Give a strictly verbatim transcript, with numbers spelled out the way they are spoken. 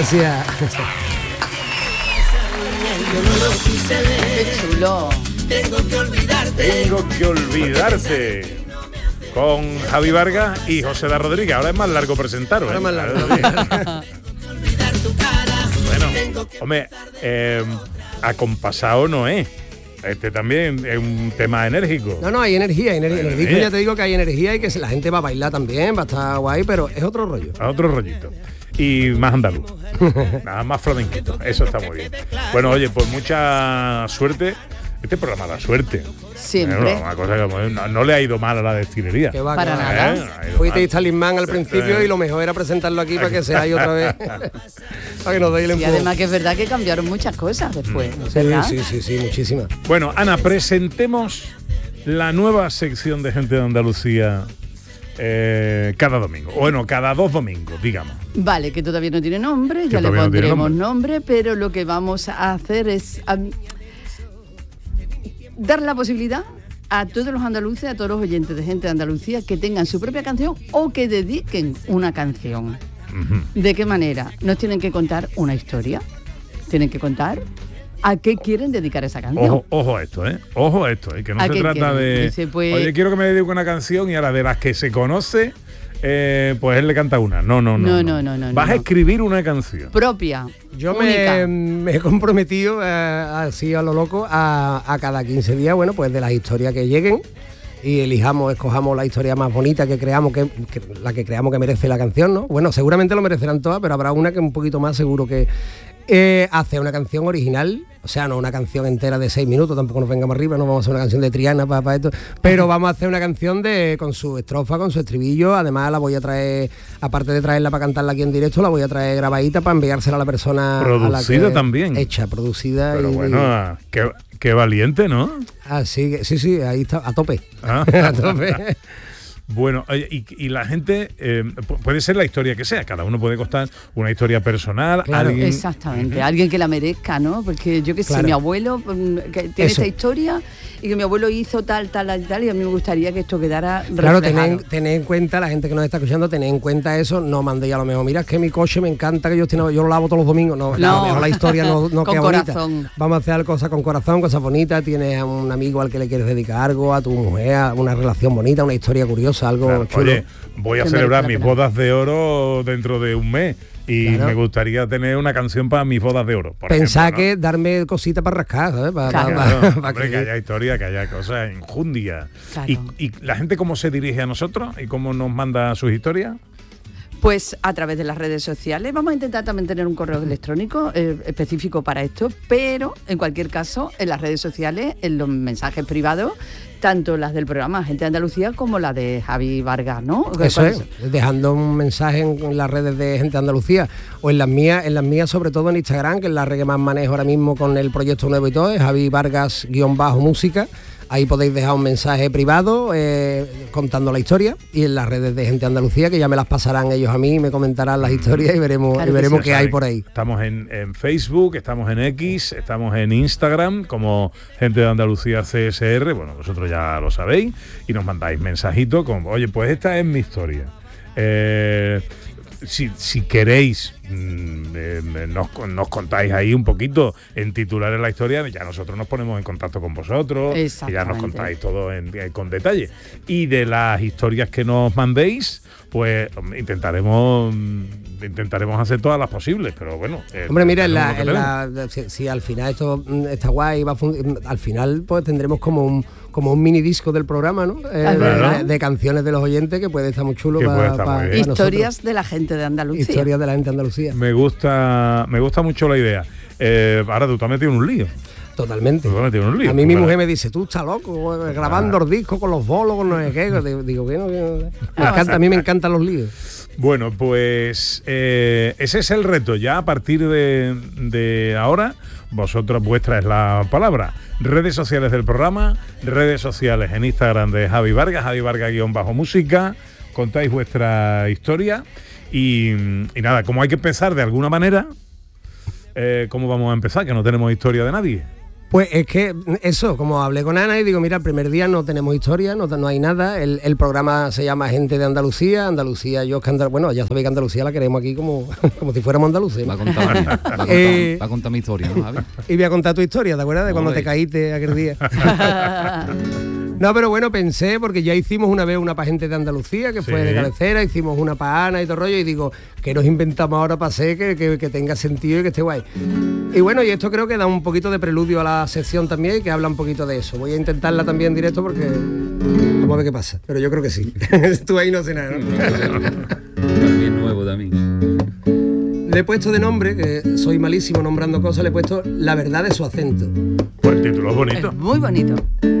Gracias. Qué chulo. Tengo que olvidarte. Tengo que olvidarte. Con Javi Vargas y José Da Rodríguez. Ahora es más largo presentaros. Ahora ¿eh? más largo. Bueno, hombre, eh, acompasado no es. Este también es un tema enérgico. No, no, hay energía, hay energía. En el disco Energía. ya te digo que hay energía y que la gente va a bailar también, va a estar guay, pero es otro rollo. A otro rollito. Y más andaluz. Nada más flamenquito. Eso está muy bien. Bueno, oye, pues mucha suerte. Este programa da suerte. Siempre. Bueno, una cosa que no, no le ha ido mal a la destilería. Que va, Para que va. nada. ¿Eh? No ha ido Fuiste mal. talismán al principio y lo mejor era presentarlo aquí para que se haya otra vez. Para que nos dé el Y empuje. además que es verdad que cambiaron muchas cosas después, Sí, ¿verdad? sí, sí, sí, muchísimas. Bueno, Ana, presentemos la nueva sección de Gente de Andalucía eh, cada domingo. Bueno, cada dos domingos, digamos. Vale, que todavía no tiene nombre, Que ya le todavía no tiene pondremos nombre. nombre. pero lo que vamos a hacer es um, dar la posibilidad a todos los andaluces, a todos los oyentes de Gente de Andalucía que tengan su propia canción o que dediquen una canción. Ujú. ¿De qué manera? Nos tienen que contar una historia, tienen que contar a qué quieren dedicar esa canción. Ojo, ojo a esto, ¿eh? Ojo a esto, ¿eh? Que no ¿A se qué trata quieren? de... Dice, pues- Oye, quiero que me dedique una canción y ahora de las que se conoce, eh, pues él le canta una. No, no, no. No, no, no, no, Vas no. a escribir una canción. Propia, Yo única. me, me he comprometido, eh, así a lo loco, a, a cada quince días, bueno, pues de las historias que lleguen y elijamos, escojamos la historia más bonita que creamos, que, que la que creamos que merece la canción, ¿no? Bueno, seguramente lo merecerán todas, pero habrá una que un poquito más seguro que eh, hace una canción original, o sea, no una canción entera de seis minutos, tampoco nos vengamos arriba, no vamos a hacer una canción de Triana para esto, pero vamos a hacer una canción de con su estrofa, con su estribillo, además la voy a traer, aparte de traerla para cantarla aquí en directo, la voy a traer grabadita para enviársela a la persona a la Producida que- también. hecha, producida. Pero y, bueno, ah, qué, qué valiente, ¿no? ah, sí, que- sí, sí, ahí está, a tope. Ah. A tope. Bueno, oye, y, y la gente, eh, pu- puede ser la historia que sea, cada uno puede contar una historia personal, Claro. alguien... Exactamente, alguien que la merezca, ¿no? Porque yo que sé, Claro. mi abuelo mm, que tiene Eso. esta historia y que mi abuelo hizo tal, tal, tal, tal, y a mí me gustaría que esto quedara Claro, reflejado. tened, tened en cuenta, la gente que nos está escuchando, tened en cuenta eso, no mandéis a lo mejor, mira, es que mi coche me encanta, que yo, estoy, yo lo lavo todos los domingos, no, a No. lo mejor la historia no, no Con queda corazón. bonita. Vamos a hacer cosas con corazón, cosas bonitas, tienes a un amigo al que le quieres dedicar algo, a tu mujer, a una relación bonita, una historia curiosa, algo Claro, chulo. oye, voy a Que celebrar merece mis la pena. bodas de oro dentro de un mes y Claro. me gustaría tener una canción para mis bodas de oro. Por Pensá ejemplo, ¿no? que darme cositas para rascar, ¿sabes? Para, Claro. para- Claro, para hombre, que- que haya historia, que haya cosas enjundias. Claro. Y, y la gente cómo se dirige a nosotros y cómo nos manda sus historias. Pues a través de las redes sociales. Vamos a intentar también tener un correo electrónico eh, específico para esto, pero en cualquier caso, en las redes sociales, en los mensajes privados, tanto las del programa Gente de Andalucía como la de Javi Vargas, ¿no? Eso ¿Cuáles es, dejando un mensaje en, en las redes de Gente de Andalucía o en las mías, en las mías sobre todo en Instagram, que es la red que más manejo ahora mismo con el proyecto nuevo y todo, es Javi Vargas guión bajo música. Ahí podéis dejar un mensaje privado eh, contando la historia y en las redes de Gente de Andalucía, que ya me las pasarán ellos a mí y me comentarán las historias y veremos, Claro y que veremos sí. qué hay por ahí. Estamos en, en Facebook, estamos en X, estamos en Instagram como Gente de Andalucía C S R, bueno, vosotros ya lo sabéis, y nos mandáis mensajitos como, oye, pues esta es mi historia. Eh, si, si queréis, mm, eh, nos, nos contáis ahí un poquito en titulares la historia, ya nosotros nos ponemos en contacto con vosotros y ya nos Exactamente. contáis todo en, en- con detalle. Y de las historias que nos mandéis, pues hombre, intentaremos mm, intentaremos hacer todas las posibles, pero bueno. eh, Hombre, mira, en la, tenemos lo que en la- si, si al final esto mm, está guay, va a fun- al final pues tendremos como un como un mini disco del programa, ¿no? Eh, Ah, de, ¿verdad? de- de canciones de los oyentes que puede estar muy chulo Que para, puede estar para- muy bien. para nosotros. Historias de la gente de Andalucía. Historias de la gente de Andalucía. Me gusta, me gusta mucho la idea. Eh, ahora tú te has metido en un lío. Totalmente. Tú te has metido en un lío. A mí mi Bueno, mujer me dice, tú estás loco, eh, grabando el disco con los bolos, con no sé qué. Digo, digo, bueno, bueno, me encanta, a mí me encantan los líos. Bueno, pues eh, ese es el reto. Ya a partir de, de ahora, vosotros, vuestra es la palabra. Redes sociales del programa, redes sociales en Instagram de Javi Vargas, Javi Vargas guión bajo música. Contáis vuestra historia y, y nada, como hay que empezar de alguna manera, eh, ¿cómo vamos a empezar? Que no tenemos historia de nadie. Pues es que eso, como hablé con Ana y digo, mira, el primer día no tenemos historia, no, no hay nada, el, el programa se llama Gente de Andalucía, Andalucía, yo que Andal- bueno, ya sabéis que Andalucía la queremos aquí como, como si fuéramos andaluces, ¿no? Va a contar, va a contar, Eh, va a contar mi historia, ¿no, Javi? Y voy a contar tu historia, ¿te acuerdas? De cuando Ole. te caíste aquel día. No, pero bueno, pensé, porque ya hicimos una vez una para Gente de Andalucía, que fue Sí. de cabecera, hicimos una para Ana y todo rollo, y digo, que nos inventamos ahora para hacer que, que, que tenga sentido y que esté guay. Y bueno, y esto creo que da un poquito de preludio a la sección también, que habla un poquito de eso. Voy a intentarla también en directo porque vamos a ver qué pasa, pero yo creo que sí. Tú ahí no sé nada, ¿no? También nuevo también. Le he puesto de nombre, que soy malísimo nombrando cosas, le he puesto La verdad de su acento. Pues el título es bonito. Es muy bonito.